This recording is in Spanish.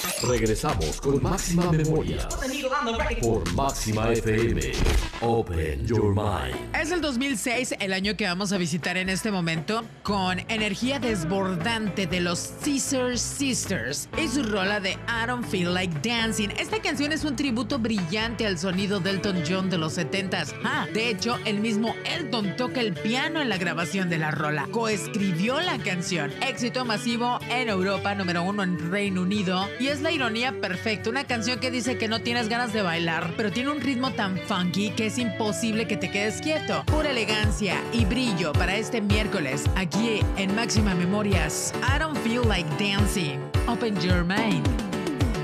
Regresamos con Máxima Memoria por Máxima FM. Open Your Mind. Es el 2006, el año que vamos a visitar en este momento, con energía desbordante de los Scissor Sisters y su rola de I Don't Feel Like Dancing. Esta canción es un tributo brillante al sonido de Elton John de los 70s. De hecho, el mismo Elton toca el piano en la grabación de la rola. Coescribió la canción. Éxito masivo en Europa, número 1 en Reino Unido. Y es la ironía perfecta. Una canción que dice que no tienes ganas de bailar, pero tiene un ritmo tan funky que es imposible que te quedes quieto. Pura elegancia y brillo para este miércoles, aquí en Máxima Memorias. I Don't Feel Like Dancing. Open Your Mind.